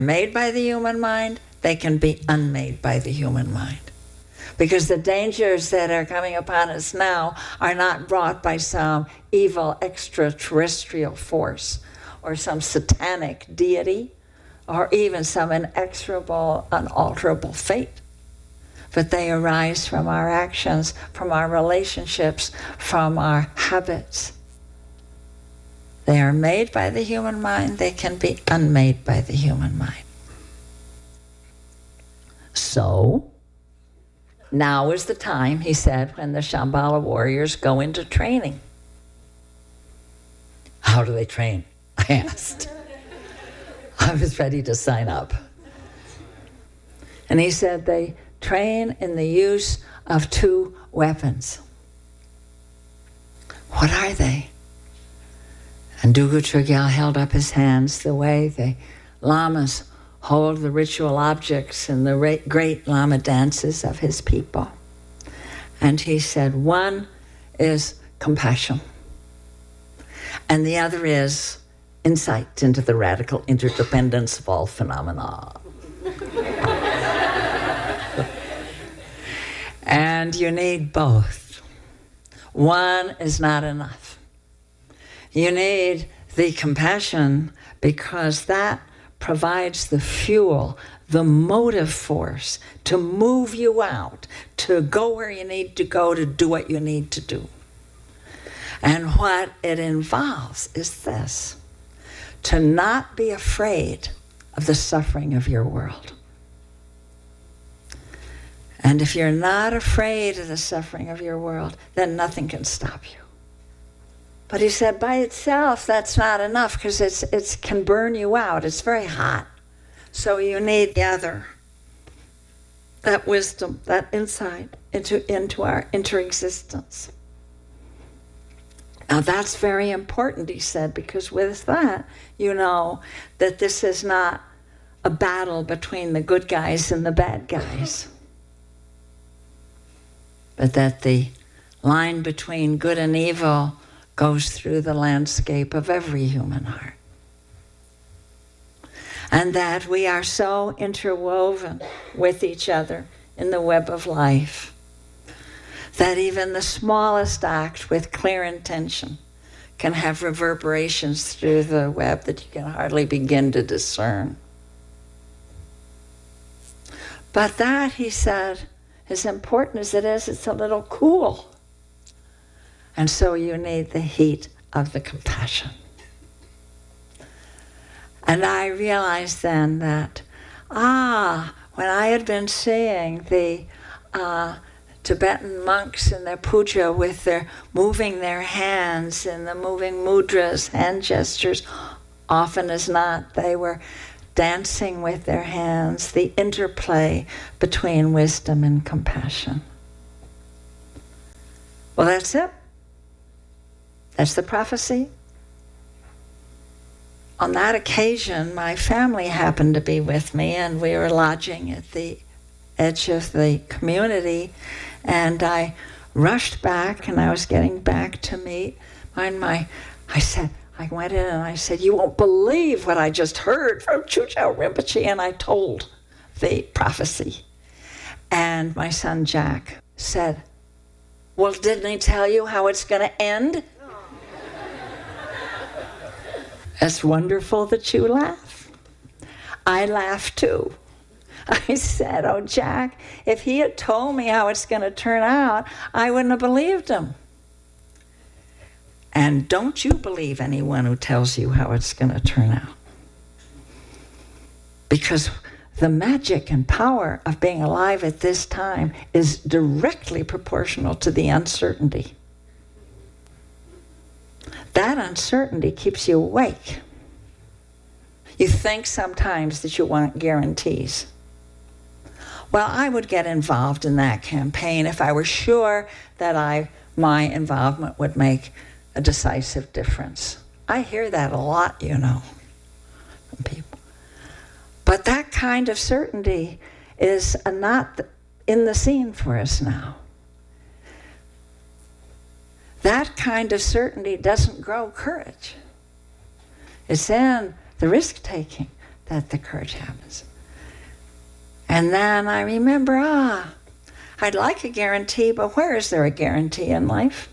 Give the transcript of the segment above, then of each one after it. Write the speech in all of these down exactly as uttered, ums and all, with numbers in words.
made by the human mind, they can be unmade by the human mind. Because the dangers that are coming upon us now are not brought by some evil extraterrestrial force or some satanic deity or even some inexorable, unalterable fate. But they arise from our actions, from our relationships, from our habits. They are made by the human mind. They can be unmade by the human mind. So, now is the time, he said, when the Shambhala warriors go into training. How do they train? I asked. I was ready to sign up. And he said they train in the use of two weapons. What are they? And Dugu Trugel held up his hands the way the lamas hold the ritual objects in the great lama dances of his people. And he said, one is compassion, and the other is insight into the radical interdependence of all phenomena. And you need both. One is not enough. You need the compassion because that provides the fuel, the motive force to move you out, to go where you need to go, to do what you need to do. And what it involves is this: to not be afraid of the suffering of your world. And if you're not afraid of the suffering of your world, then nothing can stop you. But he said, by itself, that's not enough because it's it can burn you out. It's very hot. So you need the other, that wisdom, that insight into, into our interexistence. Now that's very important, he said, because with that, you know that this is not a battle between the good guys and the bad guys, but that the line between good and evil goes through the landscape of every human heart. And that we are so interwoven with each other in the web of life that even the smallest act with clear intention can have reverberations through the web that you can hardly begin to discern. But that, he said, as important as it is, it's a little cool. And so you need the heat of the compassion. And I realized then that, ah, when I had been seeing the uh, Tibetan monks in their puja with their moving their hands and the moving mudras, hand gestures, often as not, they were dancing with their hands, the interplay between wisdom and compassion. Well, that's it. That's the prophecy. On that occasion, my family happened to be with me, and we were lodging at the edge of the community, and I rushed back, and I was getting back to meet my, my I said, I went in and I said, you won't believe what I just heard from Chuchao Rinpoche, and I told the prophecy. And my son Jack said, well, didn't he tell you how it's going to end? It's wonderful that you laugh. I laugh too. I said, oh, Jack, if he had told me how it's going to turn out, I wouldn't have believed him. And don't you believe anyone who tells you how it's going to turn out. Because the magic and power of being alive at this time is directly proportional to the uncertainty. That uncertainty keeps you awake. You think sometimes that you want guarantees. Well, I would get involved in that campaign if I were sure that I, my involvement would make a decisive difference. I hear that a lot, you know, from people. But that kind of certainty is not in the scene for us now. That kind of certainty doesn't grow courage. It's in the risk-taking that the courage happens. And then I remember, ah, I'd like a guarantee, but where is there a guarantee in life?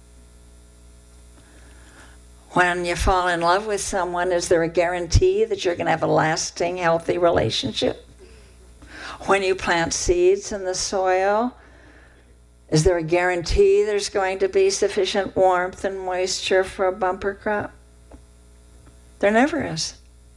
When you fall in love with someone, is there a guarantee that you're going to have a lasting, healthy relationship? When you plant seeds in the soil, is there a guarantee there's going to be sufficient warmth and moisture for a bumper crop? There never is.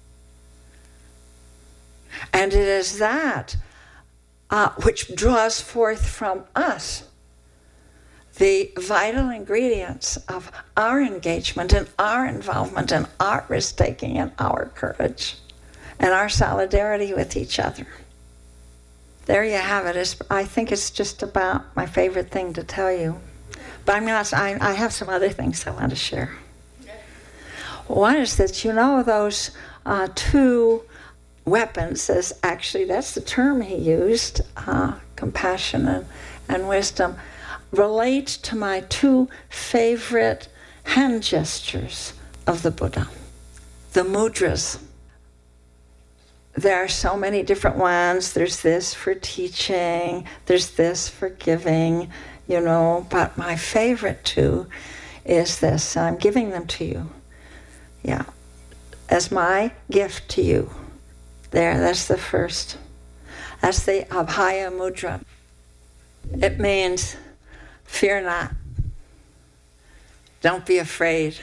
And it is that uh, which draws forth from us the vital ingredients of our engagement and our involvement and our risk-taking and our courage and our solidarity with each other. There you have it. It's, I think it's just about my favorite thing to tell you. But I'm not, I, I have some other things I want to share. One is that, you know, those uh, two weapons, is actually, that's the term he used, uh, compassion and, and wisdom, relate to my two favorite hand gestures of the Buddha, the mudras. There are so many different ones. There's this for teaching, there's this for giving, you know, but my favorite two is this. I'm giving them to you. Yeah, as my gift to you. There, that's the first. That's the Abhaya Mudra. It means, fear not. Don't be afraid.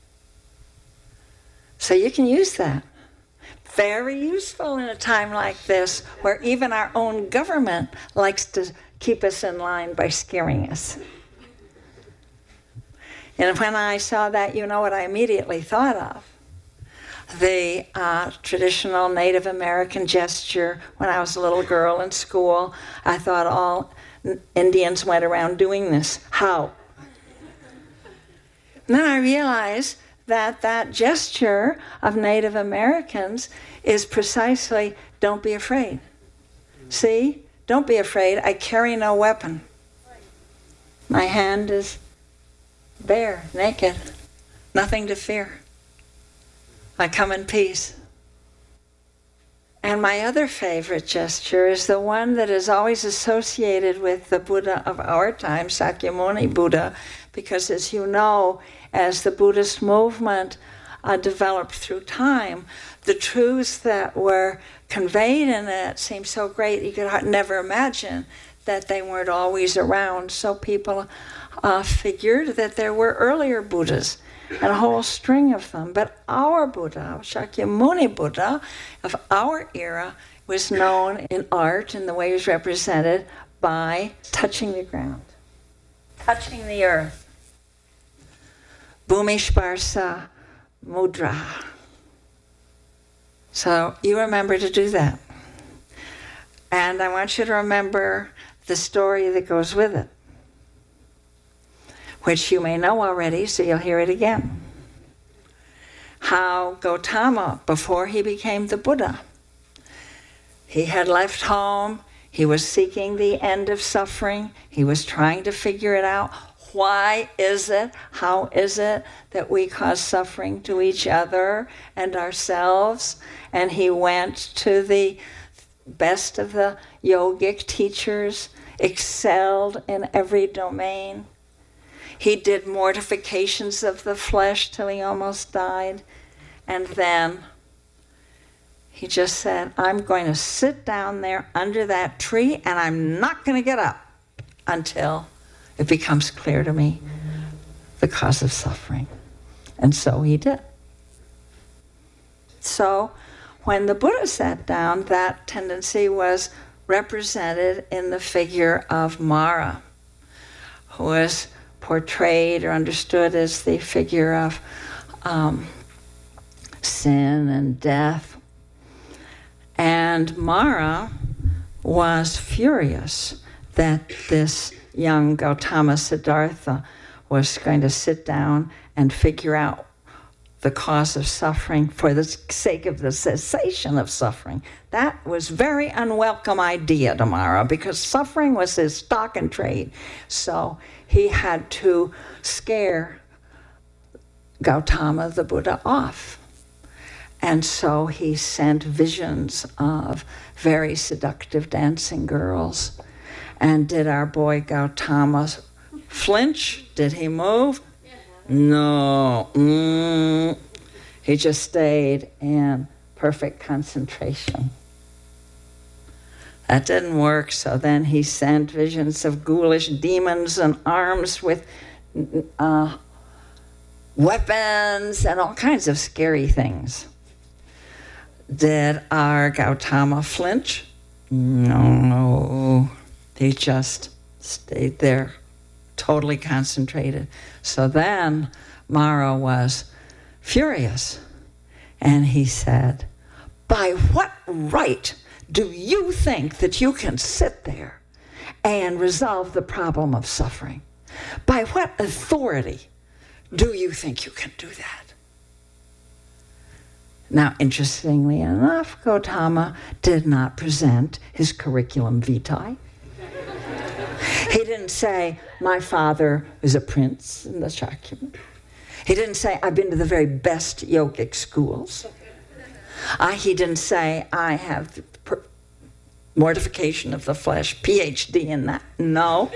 So you can use that. Very useful in a time like this, where even our own government likes to keep us in line by scaring us. And when I saw that, you know what I immediately thought of? The uh, traditional Native American gesture. When I was a little girl in school, I thought all Indians went around doing this. How? And then I realized that that gesture of Native Americans is precisely, don't be afraid. See? Don't be afraid. I carry no weapon. My hand is bare, naked. Nothing to fear. I come in peace. And my other favorite gesture is the one that is always associated with the Buddha of our time, Sakyamuni Buddha, because as you know, as the Buddhist movement uh, developed through time, the truths that were conveyed in it seemed so great you could never imagine that they weren't always around. So people uh, figured that there were earlier Buddhas, and a whole string of them. But our Buddha, Shakyamuni Buddha, of our era, was known in art in the way he was represented by touching the ground, touching the earth. Bhumisparsa Mudra. So you remember to do that. And I want you to remember the story that goes with it, which you may know already, so you'll hear it again. How Gautama, before he became the Buddha, he had left home, he was seeking the end of suffering, he was trying to figure it out. Why is it, how is it that we cause suffering to each other and ourselves? And he went to the best of the yogic teachers, excelled in every domain. He did mortifications of the flesh till he almost died. And then he just said, I'm going to sit down there under that tree and I'm not going to get up until it becomes clear to me the cause of suffering. And so he did. So when the Buddha sat down, that tendency was represented in the figure of Mara, who was portrayed or understood as the figure of um, sin and death. And Mara was furious that this young Gautama Siddhartha was going to sit down and figure out the cause of suffering for the sake of the cessation of suffering. That was a very unwelcome idea to Mara, because suffering was his stock and trade. So he had to scare Gautama the Buddha off. And so he sent visions of very seductive dancing girls. And did our boy Gautama flinch? Did he move? No. Mm. He just stayed in perfect concentration. That didn't work, so then he sent visions of ghoulish demons and arms with uh, weapons and all kinds of scary things. Did our Gautama flinch? No. He just stayed there, totally concentrated. So then Mara was furious, and he said, "By what right do you think that you can sit there and resolve the problem of suffering? By what authority do you think you can do that?" Now, interestingly enough, Gautama did not present his curriculum vitae. He didn't say, "My father is a prince in the Shakya." He didn't say, "I've been to the very best yogic schools." Uh, he didn't say, "I have per- mortification of the flesh, P H D in that." No.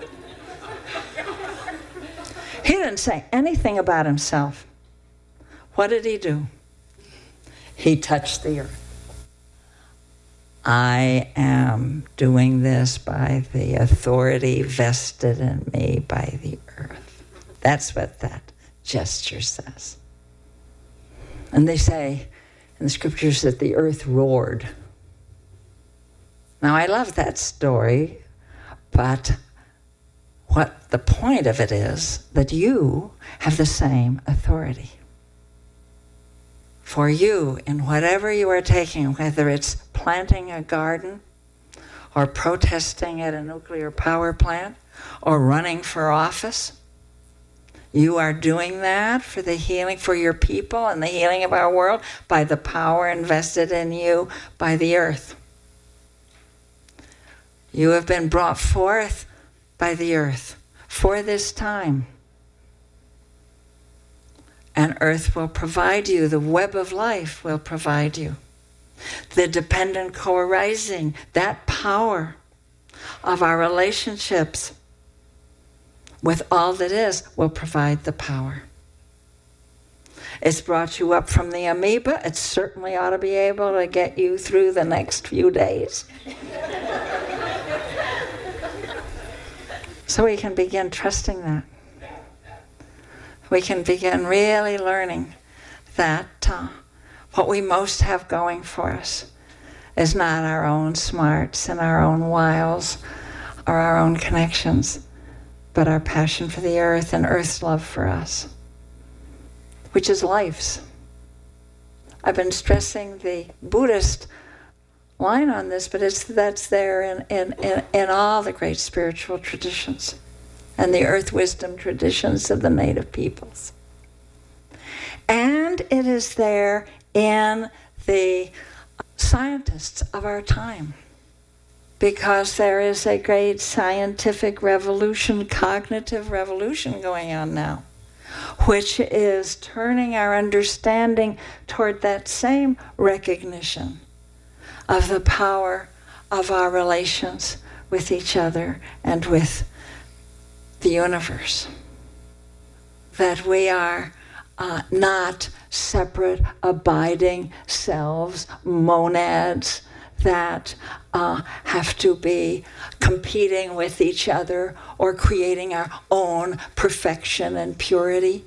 He didn't say anything about himself. What did he do? He touched the earth. I am doing this by the authority vested in me by the earth. That's what that gesture says. And they say in the scriptures that the earth roared. Now, I love that story, but what the point of it is that you have the same authority. For you, in whatever you are taking, whether it's planting a garden or protesting at a nuclear power plant or running for office, you are doing that for the healing, for your people and the healing of our world by the power invested in you by the earth. You have been brought forth by the earth for this time. And earth will provide you, the web of life will provide you. The dependent co-arising, that power of our relationships with all that is will provide the power. It's brought you up from the amoeba. It certainly ought to be able to get you through the next few days. So we can begin trusting that. We can begin really learning that uh, what we most have going for us is not our own smarts and our own wiles or our own connections, but our passion for the earth and earth's love for us, which is life's. I've been stressing the Buddhist line on this, but it's that's there in, in, in, in all the great spiritual traditions and the earth wisdom traditions of the native peoples. And it is there in the scientists of our time, because there is a great scientific revolution, cognitive revolution going on now, which is turning our understanding toward that same recognition of the power of our relations with each other and with the universe. That we are uh, not separate, abiding selves, monads that uh, have to be competing with each other or creating our own perfection and purity,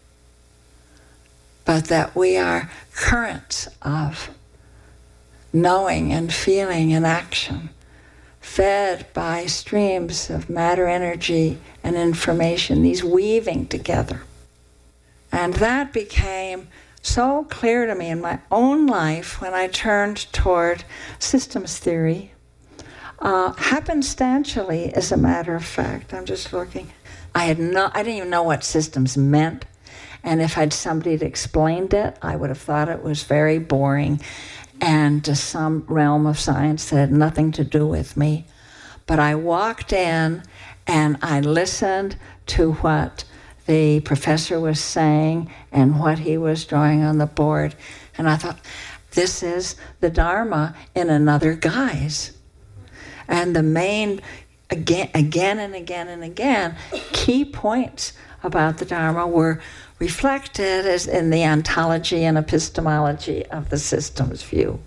but that we are currents of knowing and feeling and action, fed by streams of matter, energy, and information, these weaving together. And that became so clear to me in my own life when I turned toward systems theory. Uh, happenstantially, as a matter of fact, I'm just looking, I had no, I didn't even know what systems meant. And if I'd somebody that explained it, I would have thought it was very boring and to some realm of science that had nothing to do with me. But I walked in and I listened to what the professor was saying and what he was drawing on the board. And I thought, this is the Dharma in another guise. And the main, again, again and again and again, key points about the Dharma were reflected as in the ontology and epistemology of the systems view.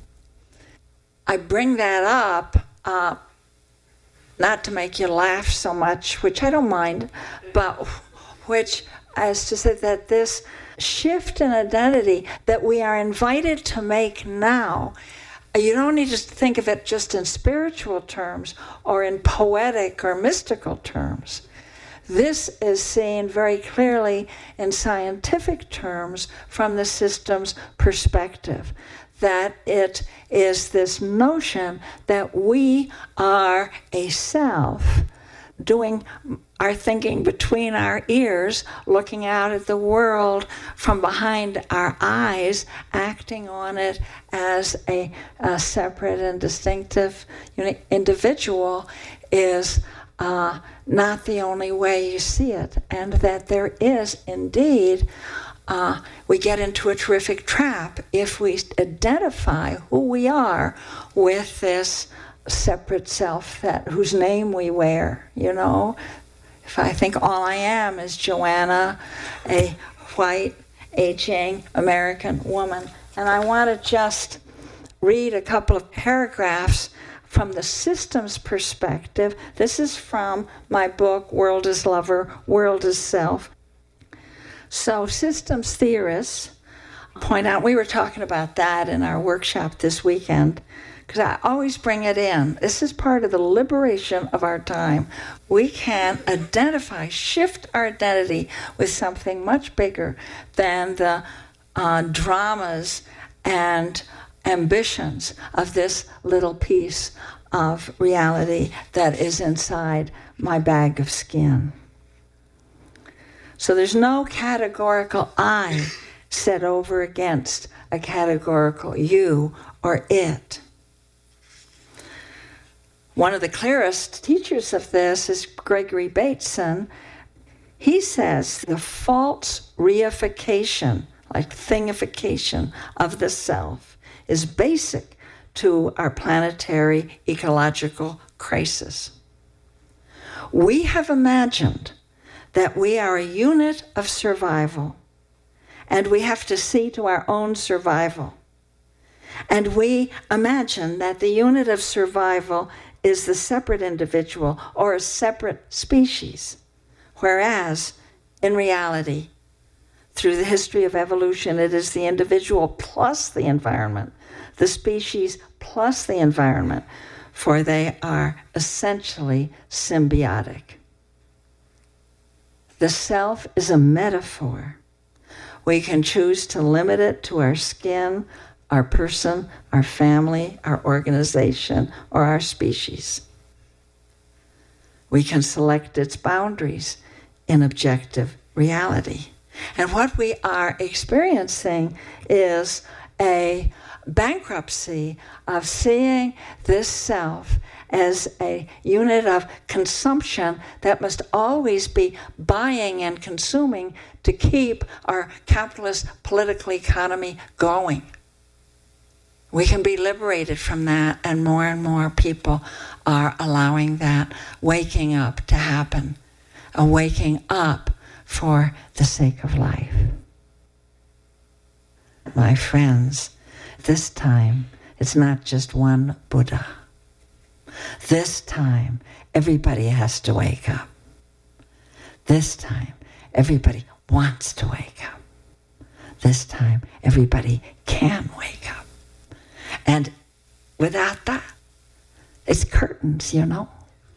I bring that up uh, not to make you laugh so much, which I don't mind, but which as to say that this shift in identity that we are invited to make now, you don't need to think of it just in spiritual terms or in poetic or mystical terms. This is seen very clearly in scientific terms from the system's perspective, that it is this notion that we are a self doing our thinking between our ears, looking out at the world from behind our eyes, acting on it as a, a separate and distinctive individual is uh, not the only way you see it, and that there is indeed, uh, we get into a terrific trap if we identify who we are with this separate self that whose name we wear, you know. If I think all I am is Joanna, a white, aging American woman, and I want to just read a couple of paragraphs from the system's perspective. This is from my book, World is Lover, World is Self. So systems theorists point out, we were talking about that in our workshop this weekend, because I always bring it in. This is part of the liberation of our time. We can identify, shift our identity with something much bigger than the uh, dramas and ambitions of this little piece of reality that is inside my bag of skin. So there's no categorical I set over against a categorical you or it. One of the clearest teachers of this is Gregory Bateson. He says the false reification, like thingification of the self, is basic to our planetary ecological crisis. We have imagined that we are a unit of survival, and we have to see to our own survival. And we imagine that the unit of survival is the separate individual or a separate species, whereas in reality, through the history of evolution, it is the individual plus the environment, the species plus the environment, for they are essentially symbiotic. The self is a metaphor. We can choose to limit it to our skin, our person, our family, our organization, or our species. We can select its boundaries in objective reality. And what we are experiencing is a bankruptcy of seeing this self as a unit of consumption that must always be buying and consuming to keep our capitalist political economy going. We can be liberated from that, and more and more people are allowing that waking up to happen, a waking up for the sake of life. My friends, this time it's not just one Buddha. This time everybody has to wake up. This time everybody wants to wake up. This time everybody can wake up. And without that, it's curtains, you know.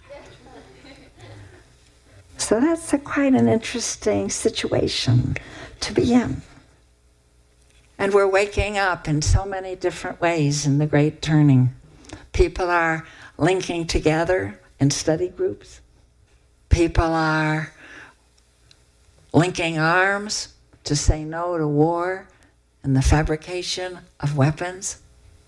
So that's a, quite an interesting situation to be in. And we're waking up in so many different ways in the Great Turning. People are linking together in study groups. People are linking arms to say no to war and the fabrication of weapons.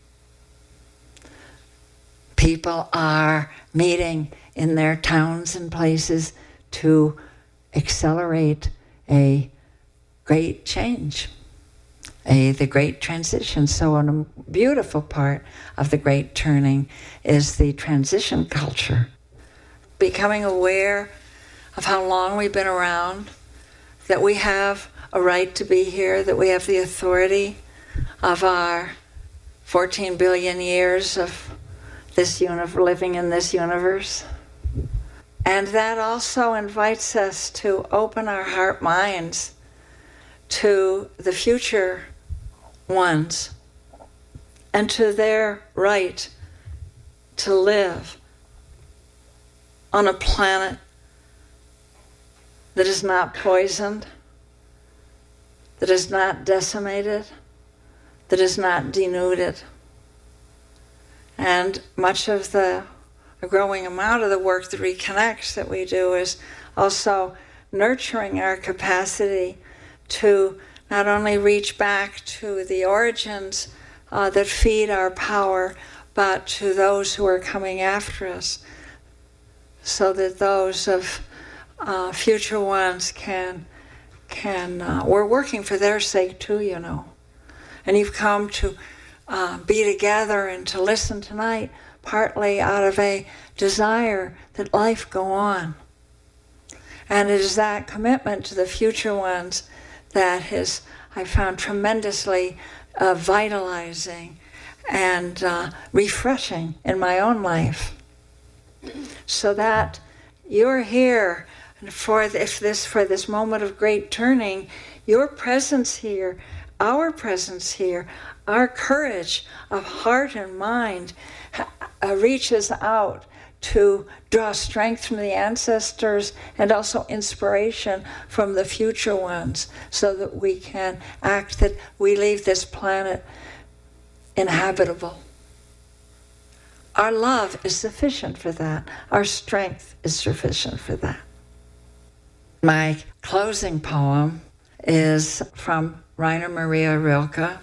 People are meeting in their towns and places to accelerate a great change, a the great transition. So a beautiful part of the great turning is the transition culture. Becoming aware of how long we've been around, that we have a right to be here, that we have the authority of our fourteen billion years of this universe, living in this universe. And that also invites us to open our heart minds to the future ones and to their right to live on a planet that is not poisoned, that is not decimated, that is not denuded. And much of the a growing amount of the work that reconnects that we do is also nurturing our capacity to not only reach back to the origins uh, that feed our power, but to those who are coming after us, so that those of uh, future ones can, can uh, we're working for their sake too, you know. And you've come to uh, be together and to listen tonight partly out of a desire that life go on. And it is that commitment to the future ones that is, I found, tremendously uh, vitalizing and uh, refreshing in my own life. So that you're here for if this for this moment of great turning, your presence here, our presence here, our courage of heart and mind uh, reaches out to draw strength from the ancestors and also inspiration from the future ones, so that we can act that we leave this planet inhabitable. Our love is sufficient for that. Our strength is sufficient for that. My closing poem is from Rainer Maria Rilke.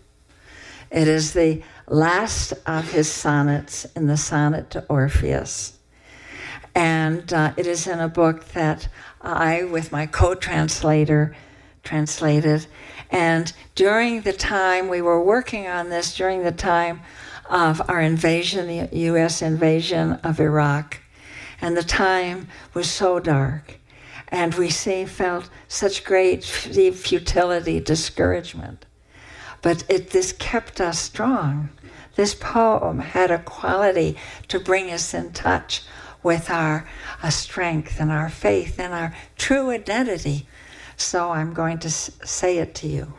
It is the last of his sonnets in the Sonnet to Orpheus. And uh, it is in a book that I, with my co-translator, translated. And during the time we were working on this, during the time of our invasion, the U S invasion of Iraq, and the time was so dark, and we see, felt such great futility, discouragement. But it, this kept us strong. This poem had a quality to bring us in touch with our uh, strength and our faith and our true identity. So I'm going to s- say it to you.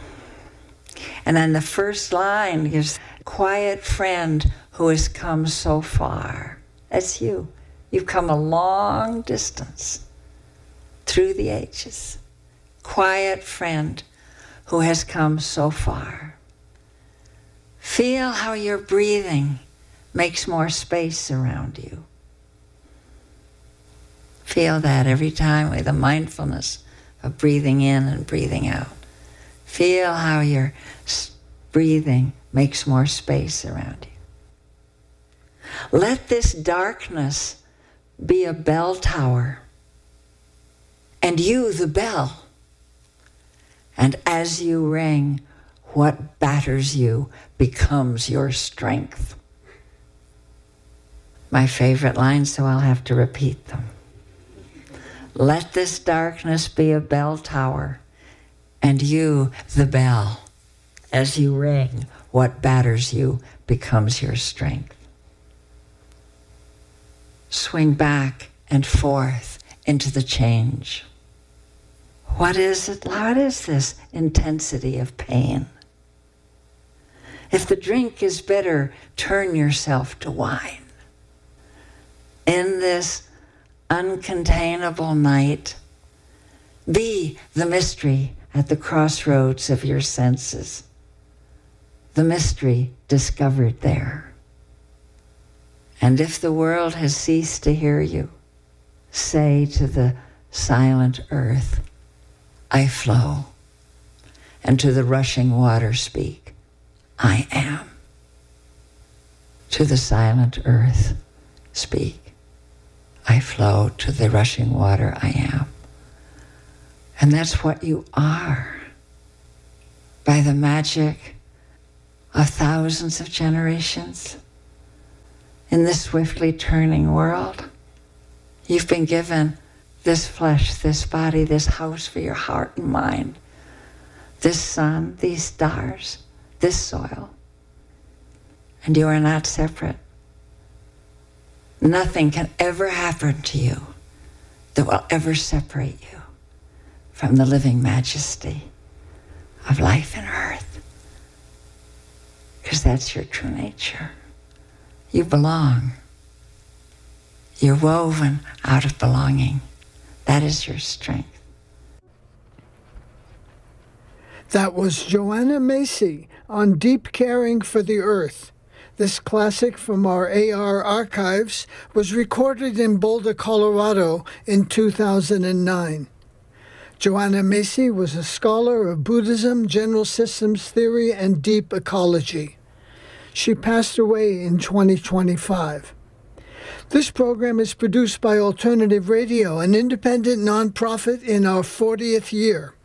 And then the first line is, quiet friend who has come so far. That's you. You've come a long distance through the ages. Quiet friend who has come so far. Feel how your breathing makes more space around you. Feel that every time with the mindfulness of breathing in and breathing out. Feel how your breathing makes more space around you. Let this darkness be a bell tower, and you the bell. And as you ring, what batters you becomes your strength. My favorite lines, so I'll have to repeat them. Let this darkness be a bell tower, and you the bell. As you ring, what batters you becomes your strength. Swing back and forth into the change. What is it? What is this intensity of pain? If the drink is bitter, turn yourself to wine. In this uncontainable night, be the mystery at the crossroads of your senses. The mystery discovered there. And if the world has ceased to hear you, say to the silent earth, I flow. And to the rushing water speak, I am. To the silent earth speak, I flow. To the rushing water, I am. And that's what you are. By the magic of thousands of generations in this swiftly turning world, you've been given this flesh, this body, this house for your heart and mind, this sun, these stars, this soil. And you are not separate. Nothing can ever happen to you that will ever separate you from the living majesty of life and earth. Because that's your true nature. You belong. You're woven out of belonging. That is your strength. That was Joanna Macy on Deep Caring for the Earth. This classic from our A R archives was recorded in Boulder, Colorado in two thousand nine. Joanna Macy was a scholar of Buddhism, general systems theory, and deep ecology. She passed away in twenty twenty-five. This program is produced by Alternative Radio, an independent nonprofit in our fortieth year.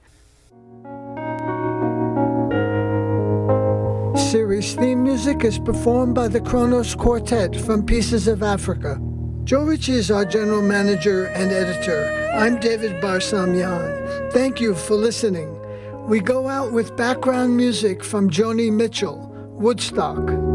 Series theme music is performed by the Kronos Quartet from Pieces of Africa. Joe Ritchie is our general manager and editor. I'm David Barsamian. Thank you for listening. We go out with background music from Joni Mitchell, Woodstock.